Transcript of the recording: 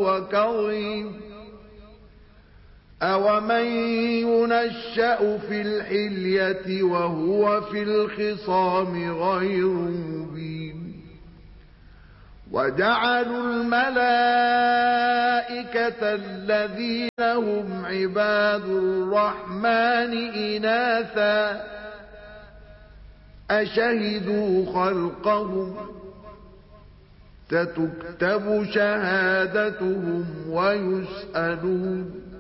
وهو كظيم أومن ينشأ في الحلية وهو في الخصام غير مبين وجعلوا الملائكة الذين هم عباد الرحمن إناثا أشهدوا خلقهم ستكتب شهادتهم ويسألون